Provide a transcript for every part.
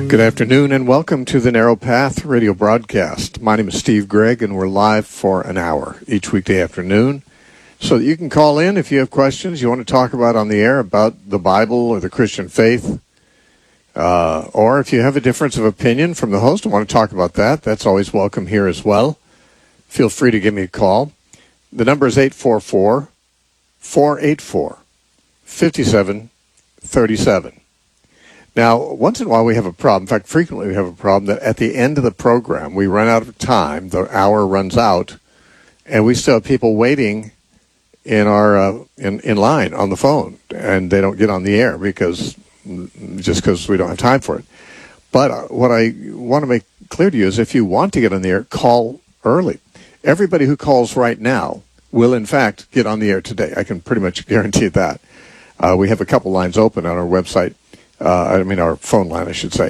Good afternoon and welcome to the Narrow Path radio broadcast. My name is Steve Gregg and we're live for an hour each weekday afternoon so that you can call in if you have questions you want to talk about on the air about the Bible or the Christian faith. Or if you have a difference of opinion from the host and want to talk about that, that's always welcome here as well. Feel free to give me a call. The number is 844-484-5737. Now, once in a while we have a problem. In fact, frequently we have a problem that at the end of the program we run out of time, the hour runs out, and we still have people waiting in our in line on the phone, and they don't get on the air because we don't have time for it. But what I want to make clear to you is if you want to get on the air, call early. Everybody who calls right now will, in fact, get on the air today. I can pretty much guarantee that. We have a couple lines open on our website. Our phone line, I should say,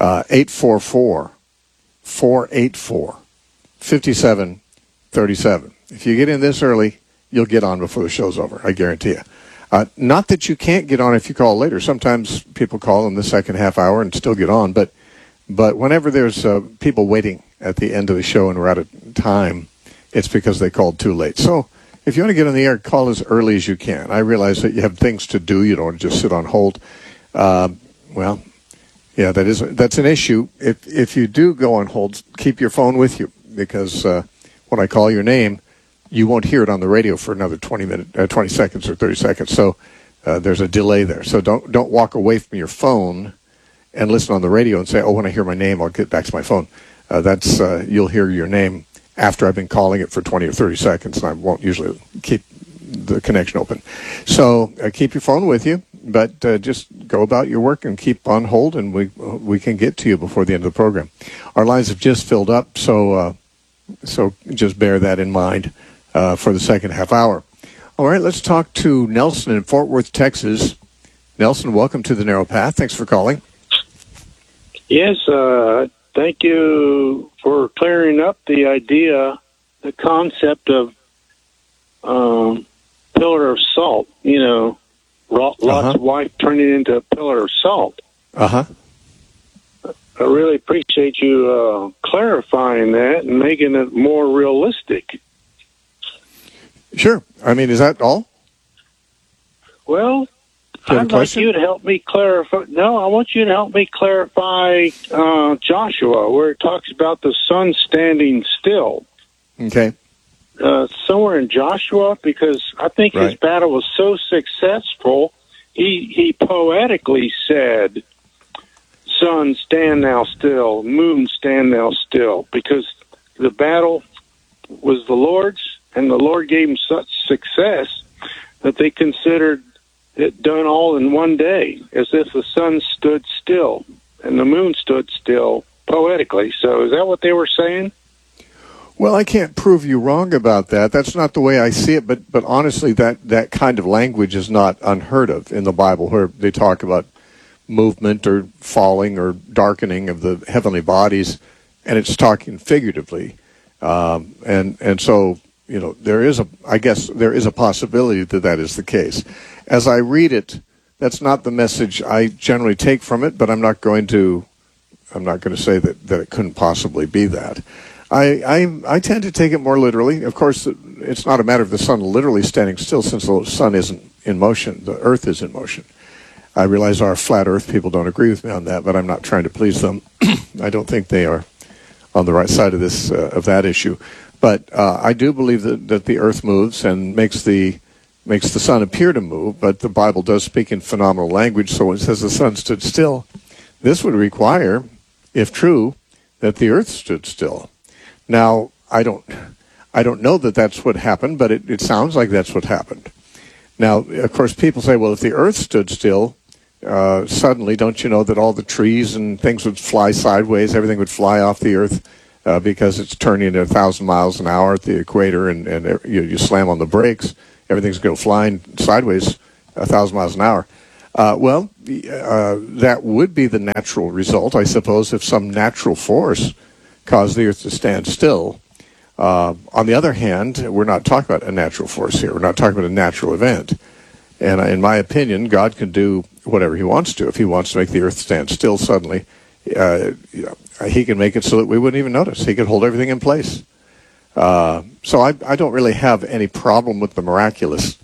844-484-5737. If you get in this early, you'll get on before the show's over, I guarantee you. Not that you can't get on if you call later. Sometimes people call in the second half hour and still get on, but whenever there's people waiting at the end of the show and we're out of time, it's because they called too late. So if you want to get on the air, call as early as you can. I realize that you have things to do. You don't want to just sit on hold. That's an issue. If you do go on hold, keep your phone with you because when I call your name, you won't hear it on the radio for another 20 seconds or 30 seconds. So there's a delay there. So don't walk away from your phone and listen on the radio and say, "Oh, when I hear my name, I'll get back to my phone." You'll hear your name after I've been calling it for 20 or 30 seconds, and I won't usually keep the connection open. So keep your phone with you. But just go about your work and keep on hold, and we can get to you before the end of the program. Our lines have just filled up, so just bear that in mind for the second half hour. All right, let's talk to Nelson in Fort Worth, Texas. Nelson, welcome to the Narrow Path. Thanks for calling. Yes, thank you for clearing up the concept of pillar of salt, Lot's wife turning into a pillar of salt. I really appreciate you clarifying that and making it more realistic. Sure. Is that all? Well, I'd like you to help me clarify. No, I want you to help me clarify Joshua, where it talks about the sun standing still. Okay. Somewhere in Joshua, because I think his battle was so successful, he poetically said, "Sun, stand thou still, moon, stand thou still," because the battle was the Lord's, and the Lord gave him such success that they considered it done all in one day, as if the sun stood still and the moon stood still, poetically. So is that what they were saying? Well, I can't prove you wrong about that. That's not the way I see it, but honestly, that kind of language is not unheard of in the Bible, where they talk about movement or falling or darkening of the heavenly bodies, and it's talking figuratively. And so, there is a possibility that is the case. As I read it, that's not the message I generally take from it, but I'm not going to say that it couldn't possibly be that. I tend to take it more literally. Of course, it's not a matter of the sun literally standing still, since the sun isn't in motion. The earth is in motion. I realize our flat earth people don't agree with me on that, but I'm not trying to please them. I don't think they are on the right side of that issue. But I do believe that the earth moves and makes the sun appear to move, but the Bible does speak in phenomenal language, so when it says the sun stood still, this would require, if true, that the earth stood still. Now, I don't know that that's what happened, but it sounds like that's what happened. Now, of course, people say, well, if the earth stood still, suddenly, don't you know that all the trees and things would fly sideways, everything would fly off the earth because it's turning at 1,000 miles an hour at the equator, and you slam on the brakes, everything's going to fly sideways 1,000 miles an hour. That would be the natural result, I suppose, if some natural force caused the earth to stand still. On the other hand, we're not talking about a natural force here. We're not talking about a natural event. And in my opinion, God can do whatever he wants to. If he wants to make the earth stand still suddenly, He can make it so that we wouldn't even notice. He could hold everything in place. So I don't really have any problem with the miraculous.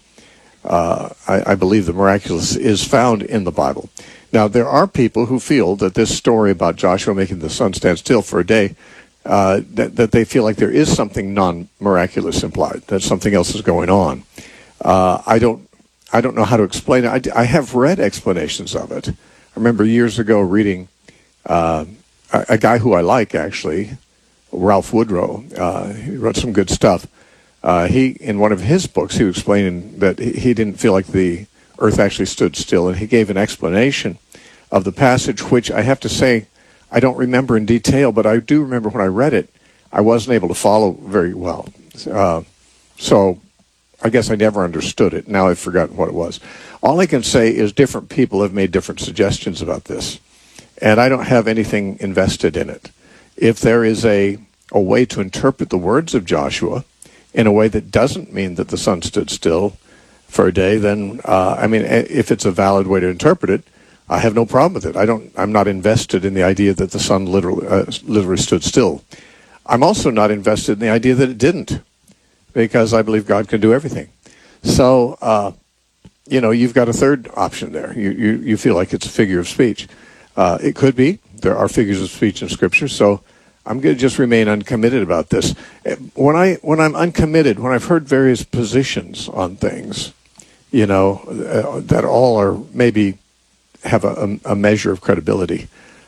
I believe the miraculous is found in the Bible. Now, there are people who feel that this story about Joshua making the sun stand still for a day, that they feel like there is something non-miraculous implied, that something else is going on. I don't know how to explain it. I have read explanations of it. I remember years ago reading a guy who I like, actually, Ralph Woodrow. He wrote some good stuff. In one of his books, he was explaining that he didn't feel like the earth actually stood still, and he gave an explanation of the passage, which I have to say I don't remember in detail, but I do remember when I read it, I wasn't able to follow very well. So I guess I never understood it. Now I've forgotten what it was. All I can say is different people have made different suggestions about this, and I don't have anything invested in it. If there is a way to interpret the words of Joshua in a way that doesn't mean that the sun stood still for a day, then, if it's a valid way to interpret it, I have no problem with it. I'm not invested in the idea that the sun literally stood still. I'm also not invested in the idea that it didn't, because I believe God can do everything. So, you've got a third option there. You feel like it's a figure of speech. It could be. There are figures of speech in Scripture, so I'm going to just remain uncommitted about this. When I'm uncommitted, when I've heard various positions on things, that all are maybe have a measure of credibility,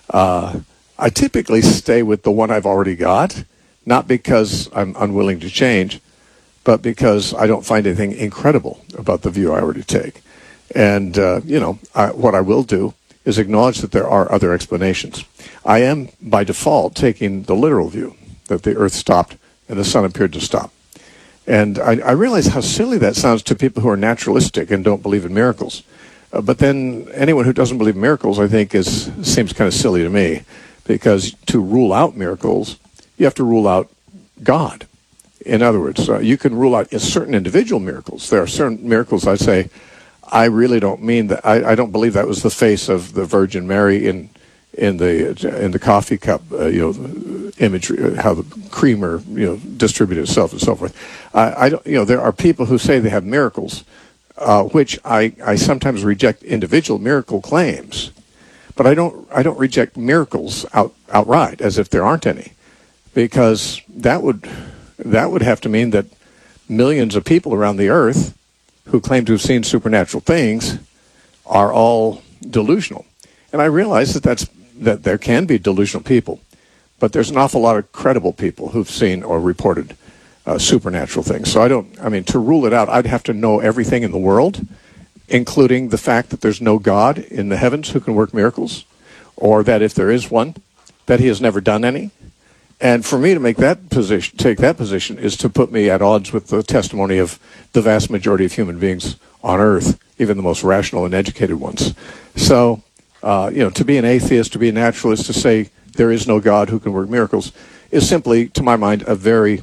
I typically stay with the one I've already got, not because I'm unwilling to change, but because I don't find anything incredible about the view I already take. And, what I will do is acknowledge that there are other explanations. I am, by default, taking the literal view, that the earth stopped and the sun appeared to stop. And I realize how silly that sounds to people who are naturalistic and don't believe in miracles. But then anyone who doesn't believe in miracles, I think, seems kind of silly to me, because to rule out miracles, you have to rule out God. In other words, you can rule out certain individual miracles. There are certain miracles I say, I really don't mean that. I don't believe that was the face of the Virgin Mary in the coffee cup, imagery, how the creamer, distributed itself and so forth. There are people who say they have miracles, which I sometimes reject individual miracle claims, but I don't reject miracles outright as if there aren't any, because that would have to mean that millions of people around the earth who claim to have seen supernatural things are all delusional. And I realize that there can be delusional people, but there's an awful lot of credible people who've seen or reported supernatural things. So to rule it out, I'd have to know everything in the world, including the fact that there's no God in the heavens who can work miracles, or that if there is one, that he has never done any. And for me to take that position is to put me at odds with the testimony of the vast majority of human beings on earth, even the most rational and educated ones. So, to be an atheist, to be a naturalist, to say there is no God who can work miracles is simply, to my mind, a very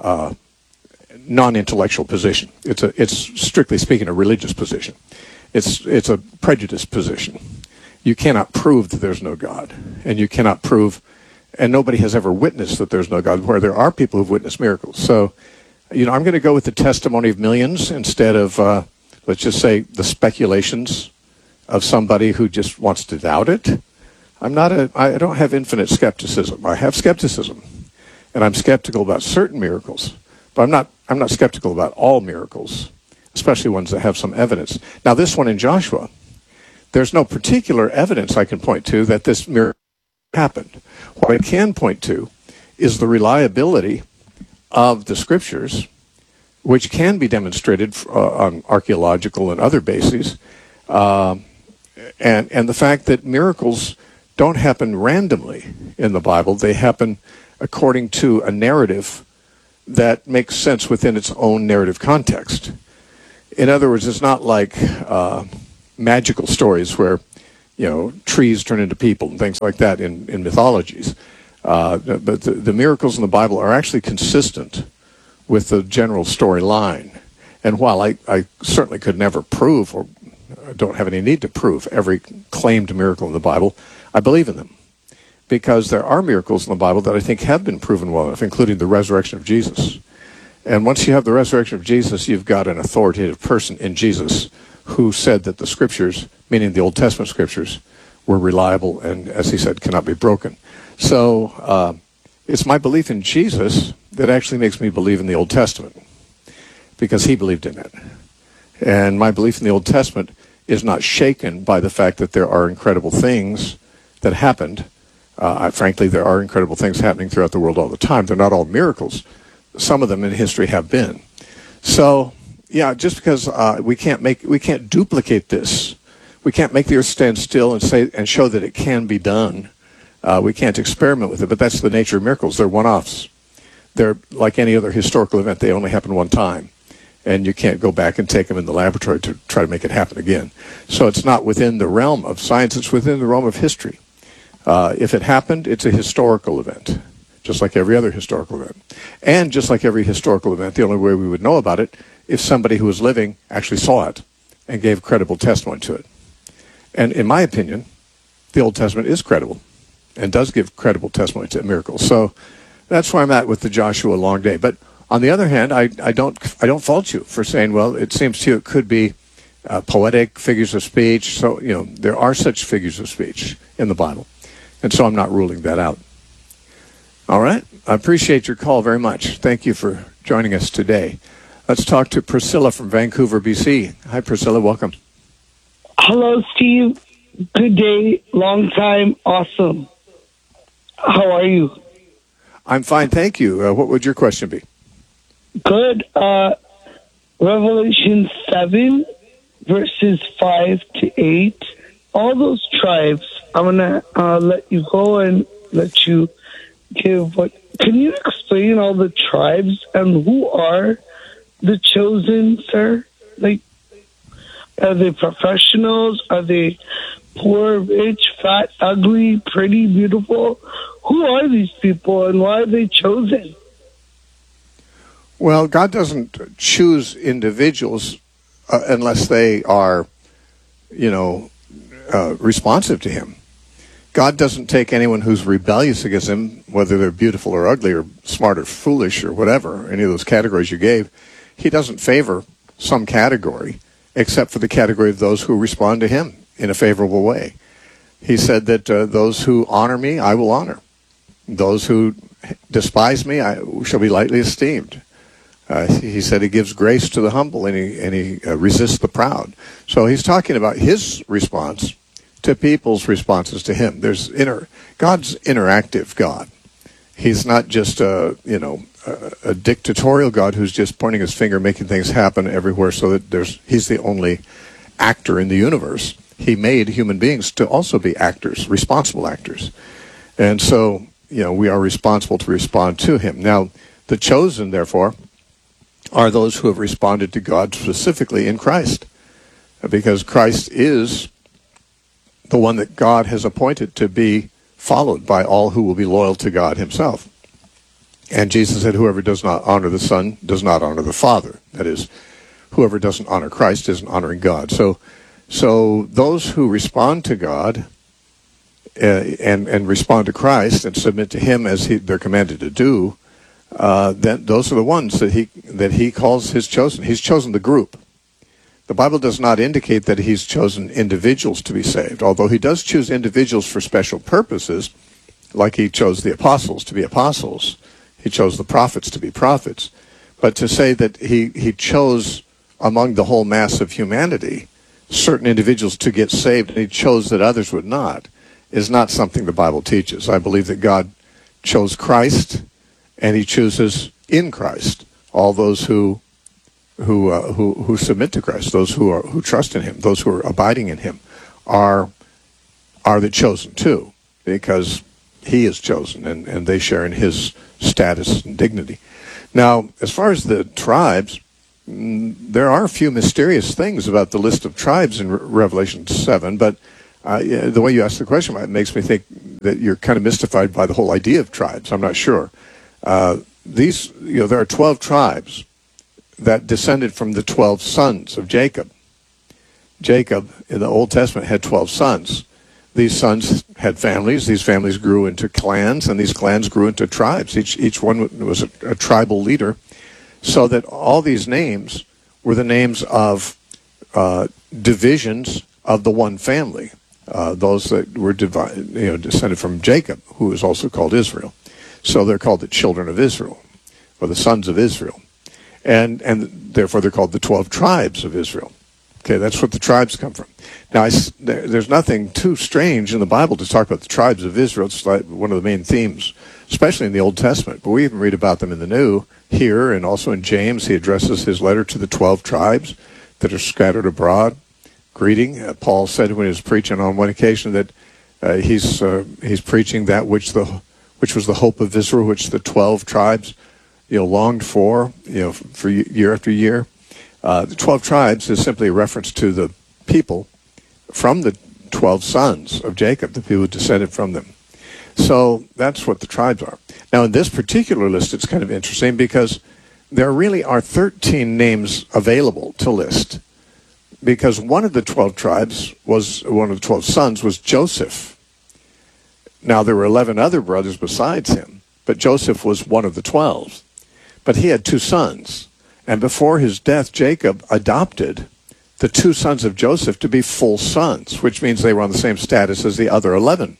non-intellectual position. It's strictly speaking a religious position. It's a prejudiced position. You cannot prove that there's no God, and you cannot prove. And nobody has ever witnessed that there's no God, where there are people who've witnessed miracles. So, I'm going to go with the testimony of millions instead of, let's just say, the speculations of somebody who just wants to doubt it. I don't have infinite skepticism. I have skepticism, and I'm skeptical about certain miracles, but I'm not skeptical about all miracles, especially ones that have some evidence. Now, this one in Joshua, there's no particular evidence I can point to that this miracle happened. What I can point to is the reliability of the Scriptures, which can be demonstrated on archaeological and other bases, and the fact that miracles don't happen randomly in the Bible. They happen according to a narrative that makes sense within its own narrative context. In other words, it's not like magical stories where trees turn into people and things like that in mythologies. But the miracles in the Bible are actually consistent with the general storyline. And while I certainly could never prove, or don't have any need to prove, every claimed miracle in the Bible, I believe in them. because there are miracles in the Bible that I think have been proven well enough, including the resurrection of Jesus. And once you have the resurrection of Jesus, you've got an authoritative person in Jesus who said that the Scriptures, meaning the Old Testament Scriptures, were reliable and, as he said, cannot be broken. So it's my belief in Jesus that actually makes me believe in the Old Testament, because he believed in it. And my belief in the Old Testament is not shaken by the fact that there are incredible things that happened. Frankly, there are incredible things happening throughout the world all the time. They're not all miracles. Some of them in history have been. So, yeah, just because we can't duplicate this, we can't make the earth stand still and show that it can be done. We can't experiment with it, but that's the nature of miracles. They're one-offs. They're like any other historical event. They only happen one time, and you can't go back and take them in the laboratory to try to make it happen again. So it's not within the realm of science. It's within the realm of history. If it happened, it's a historical event, just like every other historical event. And just like every historical event, the only way we would know about it if somebody who was living actually saw it and gave credible testimony to it. And in my opinion, the Old Testament is credible and does give credible testimony to miracles. So that's where I'm at with the Joshua long day. But on the other hand, I don't fault you for saying, well, it seems to you it could be poetic figures of speech. So, there are such figures of speech in the Bible. And so I'm not ruling that out. All right. I appreciate your call very much. Thank you for joining us today. Let's talk to Priscilla from Vancouver, BC. Hi, Priscilla. Welcome. Hello, Steve. Good day. Long time. Awesome. How are you? I'm fine, thank you. What would your question be? Good. Revelation 7, verses 5 to 8. All those tribes, I'm going to let you go and let you give what... Can you explain all the tribes and who are the chosen, sir? Like, are they professionals? Are they poor, rich, fat, ugly, pretty, beautiful? Who are these people and why are they chosen? Well, God doesn't choose individuals unless they are, responsive to him. God doesn't take anyone who's rebellious against him, whether they're beautiful or ugly or smart or foolish or whatever, any of those categories you gave. He doesn't favor some category except for the category of those who respond to him in a favorable way. He said that those who honor me, I will honor. Those who despise me, I shall be lightly esteemed. He said he gives grace to the humble and he resists the proud. So he's talking about his response to people's responses to him. God's interactive God. He's not just a dictatorial God who's just pointing his finger, making things happen everywhere so that he's the only actor in the universe. He made human beings to also be actors, responsible actors. And so, we are responsible to respond to him. Now, the chosen, therefore, are those who have responded to God specifically in Christ, because Christ is the one that God has appointed to be followed by all who will be loyal to God himself. And Jesus said, whoever does not honor the Son does not honor the Father. That is, whoever doesn't honor Christ isn't honoring God. So those who respond to God and respond to Christ and submit to him as they're commanded to do, then those are the ones that he calls his chosen. He's chosen the group. The Bible does not indicate that he's chosen individuals to be saved, although he does choose individuals for special purposes, like he chose the apostles to be apostles. He chose the prophets to be prophets. But to say that he chose among the whole mass of humanity certain individuals to get saved and he chose that others would not is not something the Bible teaches. I believe that God chose Christ and he chooses in Christ all those who submit to Christ, those who trust in him, those who are abiding in him are the chosen too, because he is chosen and they share in his status and dignity. Now, as far as the tribes, there are a few mysterious things about the list of tribes in Revelation 7, but the way you ask the question makes me think that you're kind of mystified by the whole idea of tribes. I'm not sure. There are 12 tribes that descended from the 12 sons of Jacob. Jacob in the Old Testament had 12 sons. these sons had families. These families grew into clans, and these clans grew into tribes. Each one was a tribal leader, so that all these names were the names of divisions of the one family. Those that were descended from Jacob, who is also called Israel. So they're called the children of Israel, or the sons of Israel. And therefore they're called the 12 tribes of Israel. Okay, that's what the tribes come from. Now, there's nothing too strange in the Bible to talk about the tribes of Israel. It's like one of the main themes, especially in the Old Testament. But we even read about them in the New here, and also in James. He addresses his letter to the 12 tribes that are scattered abroad. Greeting. Paul said when he was preaching on one occasion that he's preaching that which was the hope of Israel, which the 12 tribes longed for for year after year. The 12 tribes is simply a reference to the people from the 12 sons of Jacob, the people who descended from them. So that's what the tribes are. Now, in this particular list, it's kind of interesting because there really are 13 names available to list, because one of the 12 tribes one of the 12 sons was Joseph. Now, there were 11 other brothers besides him, but Joseph was one of the 12. But he had 2 sons. And before his death, Jacob adopted the 2 sons of Joseph to be full sons, which means they were on the same status as the other 11.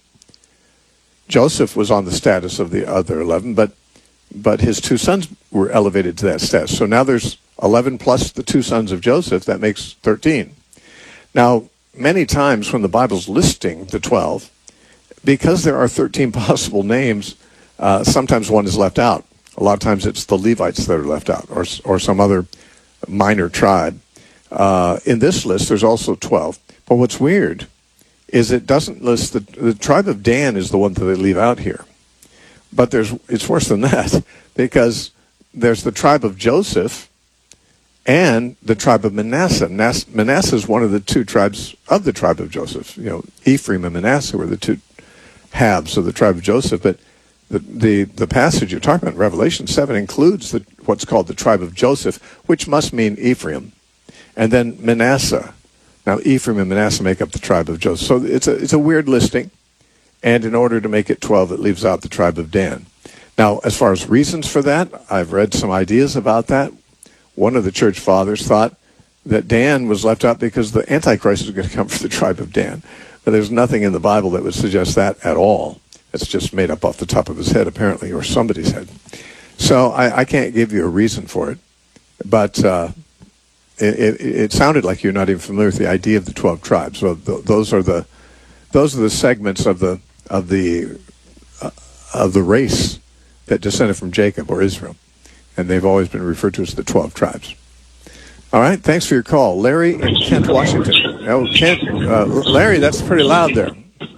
Joseph was on the status of the other 11, but his 2 sons were elevated to that status. So now there's 11 plus the 2 sons of Joseph. That makes 13. Now, many times when the Bible's listing the 12, because there are 13 possible names, sometimes one is left out. A lot of times it's the Levites that are left out, or some other minor tribe. In this list, there's also 12. But what's weird is it doesn't list the tribe of Dan is the one that they leave out here. But it's worse than that, because there's the tribe of Joseph and the tribe of Manasseh. Manasseh is one of the 2 tribes of the tribe of Joseph. Ephraim and Manasseh were the 2 halves of the tribe of Joseph, but the passage you're talking about in Revelation 7 includes what's called the tribe of Joseph, which must mean Ephraim, and then Manasseh. Now, Ephraim and Manasseh make up the tribe of Joseph. So it's a weird listing, and in order to make it 12, it leaves out the tribe of Dan. Now, as far as reasons for that, I've read some ideas about that. One of the church fathers thought that Dan was left out because the Antichrist is going to come from the tribe of Dan. But there's nothing in the Bible that would suggest that at all. It's just made up off the top of his head, apparently, or somebody's head. So I can't give you a reason for it. But it sounded like you're not even familiar with the idea of the 12 tribes. So those are the segments of the race that descended from Jacob or Israel, and they've always been referred to as the 12 tribes. All right, thanks for your call, Larry in Kent, Washington. Oh, Kent, Larry, that's pretty loud there.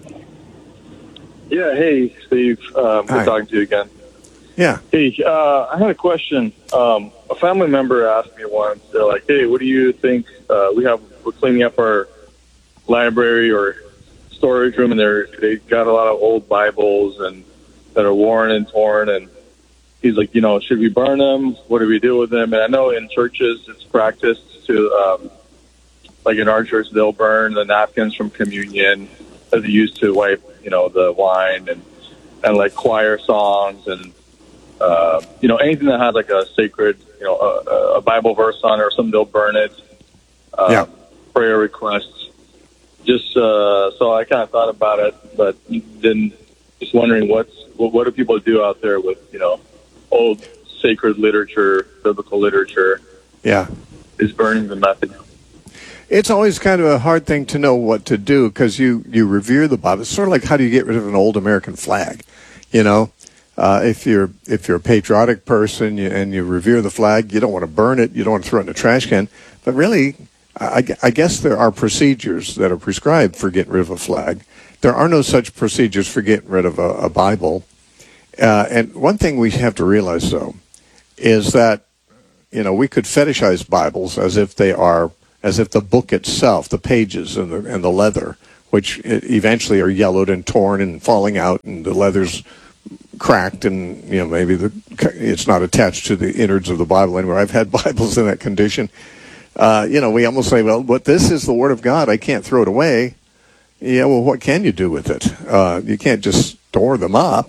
Yeah, hey, Steve. Good talking to you again. Yeah. Hey, I had a question. A family member asked me once, they're like, hey, what do you think? We're cleaning up our library or storage room, and they got a lot of old Bibles and that are worn and torn, and he's like, should we burn them? What do we do with them? And I know in churches it's practiced to, like in our church, they'll burn the napkins from communion that they used to wipe, the wine and like choir songs and, anything that had like a sacred, a Bible verse on it or something, they'll burn it. Prayer requests. Just, so I kind of thought about it, but then just wondering what do people do out there with, old sacred literature, biblical literature? Yeah. Is burning the method? It's always kind of a hard thing to know what to do because you revere the Bible. It's sort of like how do you get rid of an old American flag? If you're a patriotic person and you revere the flag, you don't want to burn it. You don't want to throw it in a trash can. But really, I guess there are procedures that are prescribed for getting rid of a flag. There are no such procedures for getting rid of a Bible. And one thing we have to realize, though, is that we could fetishize Bibles as if the book itself, the pages and the leather, which eventually are yellowed and torn and falling out, and the leather's cracked, and maybe it's not attached to the innards of the Bible anywhere. I've had Bibles in that condition. We almost say, well, but this is the Word of God. I can't throw it away. Yeah, well, what can you do with it? You can't just store them up.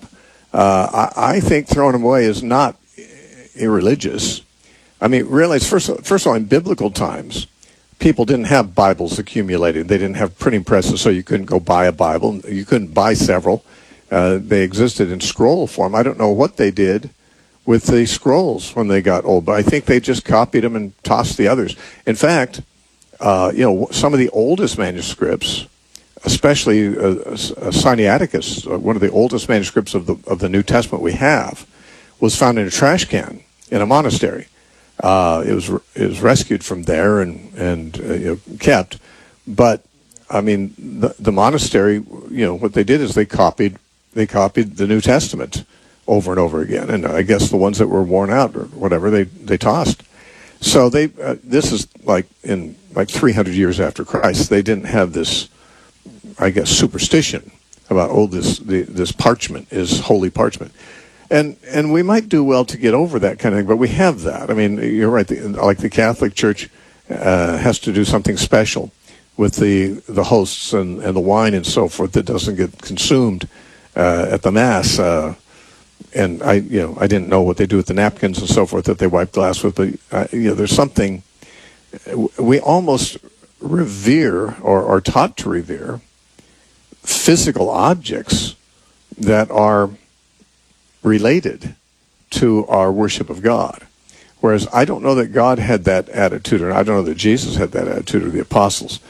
I think throwing them away is not irreligious. I mean, realize, first of all, in biblical times, people didn't have Bibles accumulated. They didn't have printing presses, so you couldn't go buy a Bible. You couldn't buy several. They existed in scroll form. I don't know what they did with the scrolls when they got old, but I think they just copied them and tossed the others. In fact, some of the oldest manuscripts, especially Sinaiticus, one of the oldest manuscripts of the New Testament we have, was found in a trash can in a monastery. It was rescued from there and kept. But I mean, the monastery, what they did is they copied the New Testament over and over again, and I guess the ones that were worn out or whatever they tossed. So this is like 300 years after Christ. They didn't have this, I guess, superstition about this parchment is holy parchment. And we might do well to get over that kind of thing, but we have that. I mean, you're right. Like the Catholic Church has to do something special with the hosts and the wine and so forth that doesn't get consumed at the Mass. And I didn't know what they do with the napkins and so forth that they wipe glass with, but there's something we almost revere or are taught to revere physical objects that are related to our worship of God. Whereas I don't know that God had that attitude, or I don't know that Jesus had that attitude, or the apostles.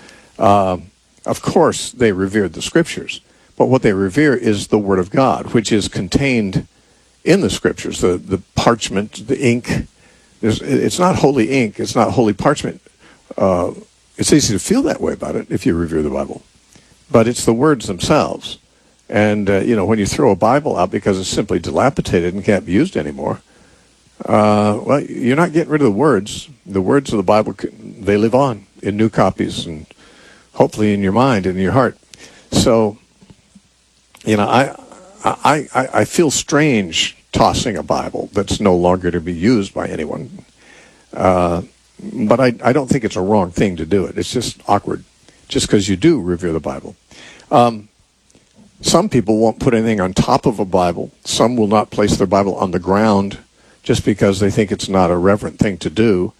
Of course, they revered the Scriptures, but what they revere is the Word of God, which is contained in the Scriptures, the parchment, the ink. It's not holy ink, it's not holy parchment. It's easy to feel that way about it if you revere the Bible. But it's the words themselves. And, when you throw a Bible out because it's simply dilapidated and can't be used anymore, well, you're not getting rid of the words. The words of the Bible, they live on in new copies and hopefully in your mind and in your heart. So, I feel strange tossing a Bible that's no longer to be used by anyone. But I don't think it's a wrong thing to do it. It's just awkward, just because you do revere the Bible. Some people won't put anything on top of a Bible. Some will not place their Bible on the ground just because they think it's not a reverent thing to do.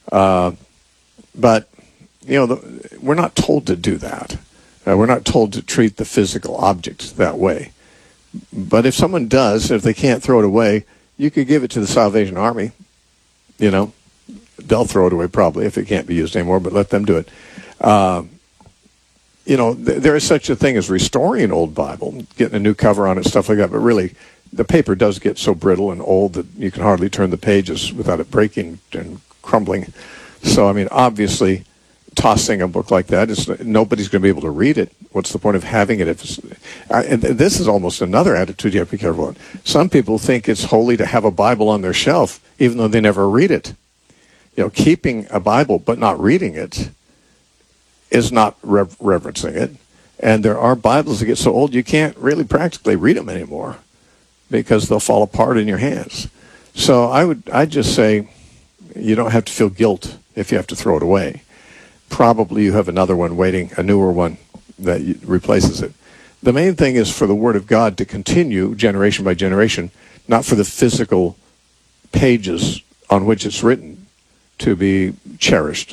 But, we're not told to do that. We're not told to treat the physical objects that way. But if someone does, if they can't throw it away, you could give it to the Salvation Army. They'll throw it away probably if it can't be used anymore, but let them do it. There is such a thing as restoring an old Bible, getting a new cover on it, stuff like that. But really, the paper does get so brittle and old that you can hardly turn the pages without it breaking and crumbling. So, I mean, obviously, tossing a book like that, nobody's going to be able to read it. What's the point of having it? And this is almost another attitude you have to be careful of. Some people think it's holy to have a Bible on their shelf, even though they never read it. Keeping a Bible but not reading it is not reverencing it. And there are Bibles that get so old you can't really practically read them anymore because they'll fall apart in your hands. So I'd just say you don't have to feel guilt if you have to throw it away. Probably you have another one waiting, a newer one that replaces it. The main thing is for the Word of God to continue generation by generation, not for the physical pages on which it's written to be cherished.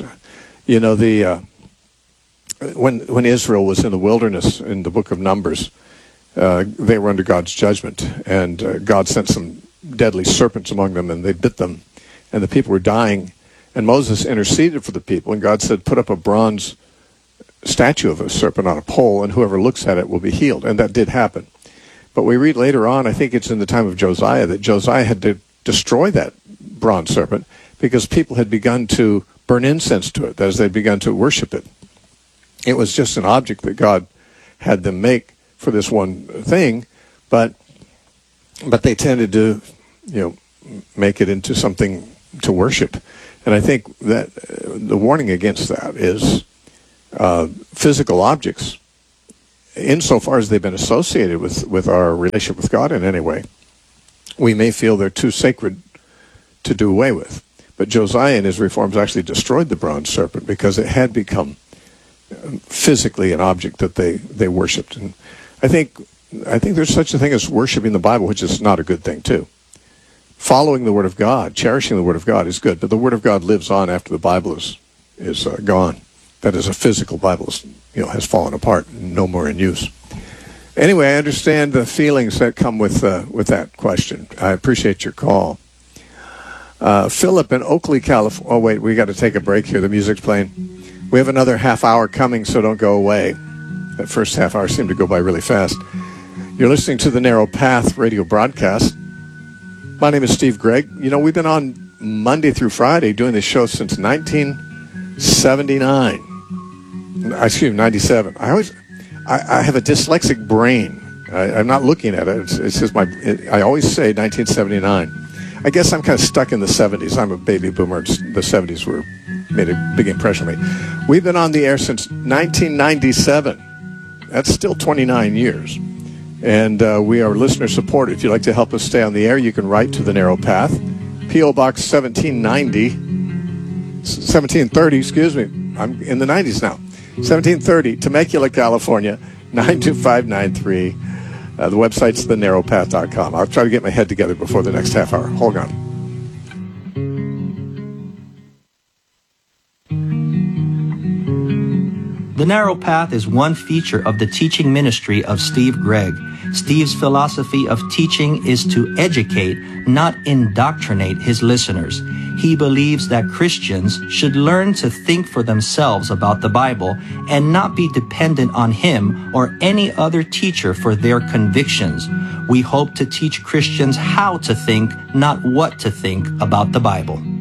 When Israel was in the wilderness in the book of Numbers, they were under God's judgment, and God sent some deadly serpents among them, and they bit them, and the people were dying. And Moses interceded for the people, and God said, put up a bronze statue of a serpent on a pole, and whoever looks at it will be healed. And that did happen. But we read later on, I think it's in the time of Josiah, that Josiah had to destroy that bronze serpent because people had begun to burn incense to it, that is, they'd begun to worship it. It was just an object that God had them make for this one thing, but they tended to, make it into something to worship. And I think that the warning against that is physical objects, insofar as they've been associated with our relationship with God in any way, we may feel they're too sacred to do away with. But Josiah in his reforms actually destroyed the bronze serpent because it had become physically an object that they worshipped. And I think there's such a thing as worshiping the Bible, which is not a good thing too. Following the Word of God, cherishing the Word of God is good, but the Word of God lives on after the Bible is gone. That is, a physical Bible has fallen apart, no more in use. Anyway, I understand the feelings that come with that question. I appreciate your call. Philip in Oakley, California. Oh, wait, we got to take a break here. The music's playing. We have another half hour coming, so don't go away. That first half hour seemed to go by really fast. You're listening to the Narrow Path radio broadcast. My name is Steve Gregg. We've been on Monday through Friday doing this show since 1979. Excuse me, 97. I have a dyslexic brain. I'm not looking at it. It's just I always say 1979. I guess I'm kind of stuck in the 70s. I'm a baby boomer. The 70s made a big impression on me. We've been on the air since 1997. That's still 29 years. And we are listener supported. If you'd like to help us stay on the air, you can write to the Narrow Path, P.O. Box 1730, excuse me. I'm in the 90s now. 1730, Temecula, California, 92593. The website's thenarrowpath.com. I'll try to get my head together before the next half hour. Hold on. The Narrow Path is one feature of the teaching ministry of Steve Gregg. Steve's philosophy of teaching is to educate, not indoctrinate his listeners. He believes that Christians should learn to think for themselves about the Bible and not be dependent on him or any other teacher for their convictions. We hope to teach Christians how to think, not what to think about the Bible.